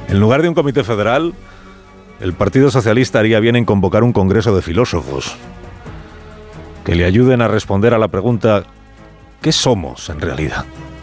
En lugar de un comité federal, el Partido Socialista haría bien en convocar un congreso de filósofos que le ayuden a responder a la pregunta: ¿qué somos en realidad?